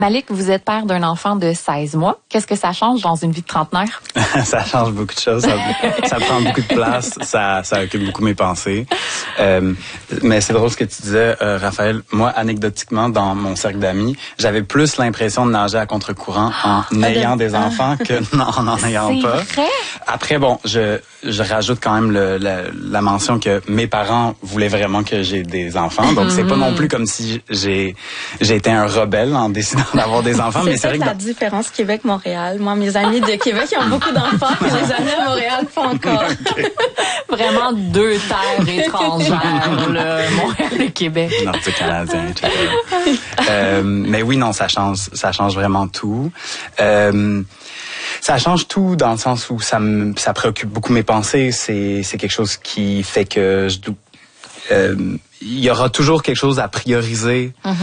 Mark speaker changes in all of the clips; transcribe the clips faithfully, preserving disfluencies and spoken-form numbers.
Speaker 1: Malik, vous êtes père d'un enfant de seize mois. Qu'est-ce que ça change dans une vie de trentenaire?
Speaker 2: Ça change beaucoup de choses. Ça, ça prend beaucoup de place. Ça, ça occupe beaucoup mes pensées. Euh, mais c'est drôle ce que tu disais, euh, Raphaël. Moi, anecdotiquement, dans mon cercle d'amis, j'avais plus l'impression de nager à contre-courant en ah, ayant de... des enfants que en en ayant
Speaker 1: c'est
Speaker 2: pas.
Speaker 1: Vrai?
Speaker 2: Après, bon, je, je rajoute quand même le, la, la mention que mes parents voulaient vraiment que j'ai des enfants. Donc, mm-hmm. c'est pas non plus comme si j'ai, j'ai été un rebelle en décidant d'avoir des enfants.
Speaker 3: C'est
Speaker 2: mais c'est vrai que
Speaker 3: la
Speaker 2: dans...
Speaker 3: différence Québec-Montréal. Moi, mes amis de Québec, ils ont beaucoup d'enfants, puis les amis à Montréal, pas encore.
Speaker 2: Okay.
Speaker 1: Vraiment deux terres étrangères, là, Montréal et Québec.
Speaker 2: Nordique canadien, et cetera. euh, mais oui, non, ça change, ça change vraiment tout. Euh, Ça change tout dans le sens où ça me, ça préoccupe beaucoup mes pensées. C'est, c'est quelque chose qui fait que je dois, euh, il y aura toujours quelque chose à prioriser. Mm-hmm.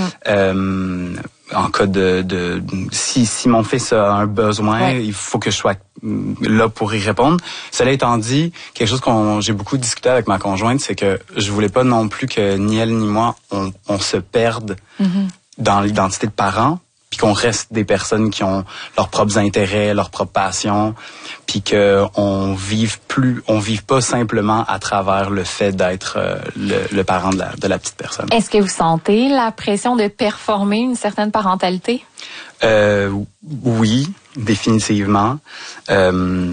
Speaker 2: Euh, en cas de, de si, si mon fils a un besoin, ouais. il faut que je sois là pour y répondre. Cela étant dit, quelque chose qu'on j'ai beaucoup discuté avec ma conjointe, c'est que je voulais pas non plus que ni elle ni moi on, on se perde mm-hmm. dans l'identité de parents, puis qu'on reste des personnes qui ont leurs propres intérêts, leurs propres passions, puis que on vive plus, on vive pas simplement à travers le fait d'être euh, le, le parent de la, de la petite personne.
Speaker 1: Est-ce que vous sentez la pression de performer une certaine parentalité?
Speaker 2: Euh, oui, définitivement. Euh,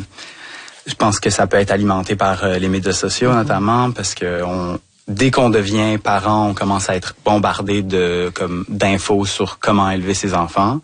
Speaker 2: je pense que ça peut être alimenté par euh, les médias sociaux, mm-hmm. notamment, parce que on dès qu'on devient parent, on commence à être bombardé de comme d'infos sur comment élever ses enfants.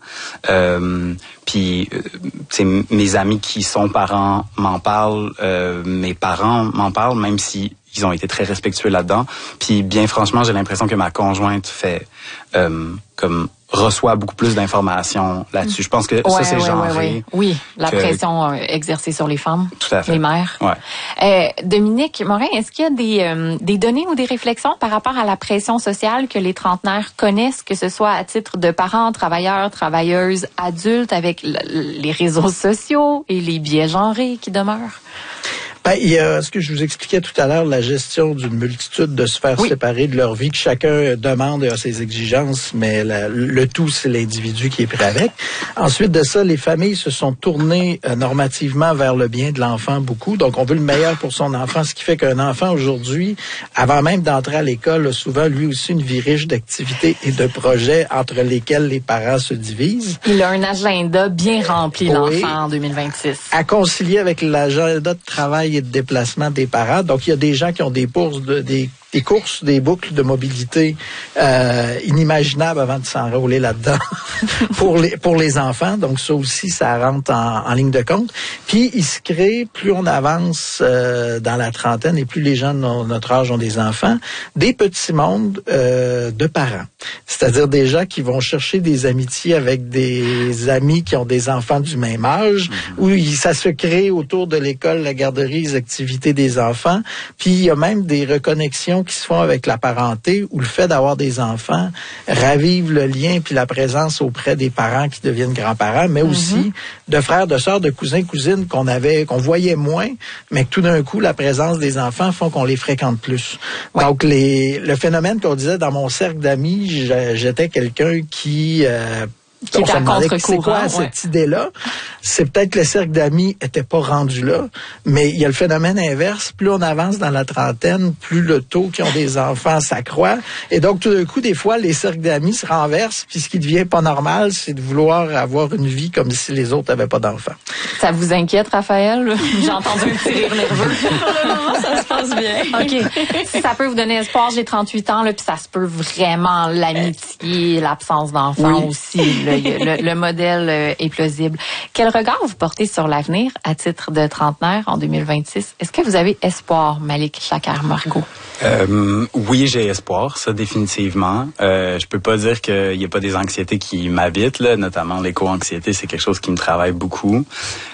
Speaker 2: Euh, puis, c'est euh, mes amis qui sont parents m'en parlent, euh, mes parents m'en parlent, même si ils ont été très respectueux là-dedans. Puis, bien franchement, j'ai l'impression que ma conjointe fait euh, comme reçoit beaucoup plus d'informations là-dessus. Je pense que ouais, ça, c'est
Speaker 1: ouais,
Speaker 2: genré.
Speaker 1: Ouais, ouais. Oui, la
Speaker 2: que...
Speaker 1: pression euh, exercée sur les femmes,
Speaker 2: tout à fait.
Speaker 1: Les mères.
Speaker 2: Ouais.
Speaker 1: Euh, Dominique Morin, est-ce qu'il y a des, euh, des données ou des réflexions par rapport à la pression sociale que les trentenaires connaissent, que ce soit à titre de parents, travailleurs, travailleuses, adultes, avec l- les réseaux sociaux et les biais genrés qui demeurent?
Speaker 4: Ben, il y a ce que je vous expliquais tout à l'heure, la gestion d'une multitude de sphères oui. séparées de leur vie, que chacun demande et a ses exigences, mais la, le tout, c'est l'individu qui est pris avec. Ensuite de ça, les familles se sont tournées euh, normativement vers le bien de l'enfant beaucoup. Donc, on veut le meilleur pour son enfant, ce qui fait qu'un enfant aujourd'hui, avant même d'entrer à l'école, a souvent lui aussi une vie riche d'activités et de projets entre lesquels les parents se divisent.
Speaker 1: Il a un agenda bien rempli, oui. l'enfant, en deux mille vingt-six.
Speaker 4: À concilier avec l'agenda de travail et de déplacement des parents. Donc, il y a des gens qui ont des bourses, de, des, des courses, des boucles de mobilité euh, inimaginables avant de s'enrôler là-dedans pour les pour les enfants. Donc, ça aussi, ça rentre en, en ligne de compte. Puis, il se crée, plus on avance euh, dans la trentaine et plus les gens de notre âge ont des enfants, des petits mondes euh, de parents. C'est-à-dire des gens qui vont chercher des amitiés avec des amis qui ont des enfants du même âge, mm-hmm. où il, ça se crée autour de l'école, la garderie, les activités des enfants. Puis il y a même des reconnexions qui se font avec la parenté, où le fait d'avoir des enfants ravive le lien puis la présence auprès des parents qui deviennent grands-parents, mais mm-hmm. aussi de frères, de sœurs, de cousins, cousines qu'on avait, qu'on voyait moins, mais que tout d'un coup, la présence des enfants font qu'on les fréquente plus. Ouais. Donc les, le phénomène qu'on disait dans mon cercle d'amis, j'étais quelqu'un qui euh,
Speaker 1: qui est à contre-courant.
Speaker 4: C'est quoi ouais. cette idée-là? C'est peut-être que le cercle d'amis était pas rendu là, mais il y a le phénomène inverse. Plus on avance dans la trentaine, plus le taux qui ont des enfants s'accroît. Et donc, tout d'un coup, des fois, les cercles d'amis se renversent, puis ce qui devient pas normal, c'est de vouloir avoir une vie comme si les autres avaient pas d'enfants.
Speaker 1: Ça vous inquiète, Raphaël? J'ai entendu un petit rire nerveux.
Speaker 3: Pour le moment, ça se passe bien.
Speaker 1: OK. Si ça peut vous donner espoir, j'ai trente-huit ans, là, puis ça se peut vraiment l'amitié, l'absence d'enfants oui. aussi, là. Le, le modèle est plausible. Quel regard vous portez sur l'avenir à titre de trentenaire en deux mille vingt-six? Est-ce que vous avez espoir, Malik Chakar-Margot?
Speaker 2: Euh, oui, j'ai espoir, ça définitivement. Euh, je peux pas dire qu'il y a pas des anxiétés qui m'habitent, là, notamment l'éco-anxiété, c'est quelque chose qui me travaille beaucoup.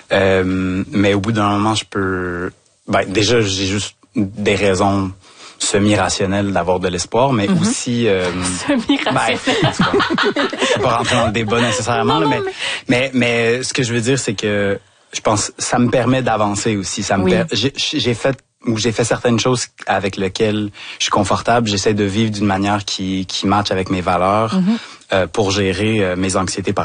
Speaker 2: Euh, mais au bout d'un moment, je peux... Ben, déjà, j'ai juste des raisons semi-rationnel d'avoir de l'espoir, mais mm-hmm. aussi... Euh,
Speaker 1: semi-rationnel. Ben,
Speaker 2: je vais pas rentrer dans le débat nécessairement, non, là, mais, mais... mais mais ce que je veux dire, c'est que je pense ça me permet d'avancer aussi. Ça me oui. per... j'ai, j'ai fait où j'ai fait certaines choses avec lesquelles je suis confortable. J'essaie de vivre d'une manière qui qui matche avec mes valeurs mm-hmm. euh, pour gérer euh, mes anxiétés par